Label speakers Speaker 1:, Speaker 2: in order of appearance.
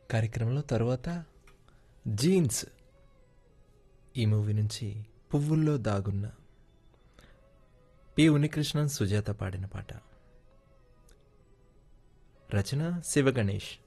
Speaker 1: కార్యక్రమంలో తర్వాత జీన్స్ ఈ మూవీ నుంచి పువ్వుల్లో దాగున్న పి ఉన్నికృష్ణన్ సుజాత పాడిన పాట రచన శివగణేష్